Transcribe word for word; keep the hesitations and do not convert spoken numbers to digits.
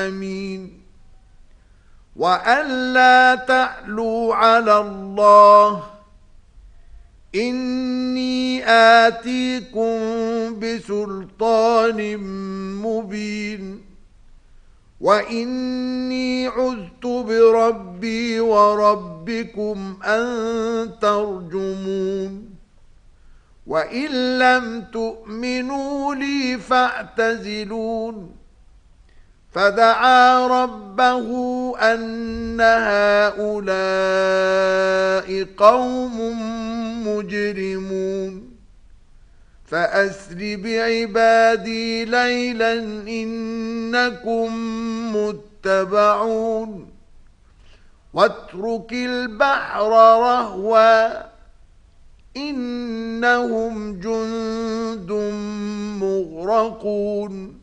آمين. وأن لا تعلوا على الله إني آتيكم بسلطان مبين وإني عذت بربي وربكم أن ترجمون وإن لم تؤمنوا لي فاعتزلون فدعا ربه أن هؤلاء قوم مجرمون فأسر بعبادي ليلا إنكم متبعون واترك البحر رهوا إنهم جند مغرقون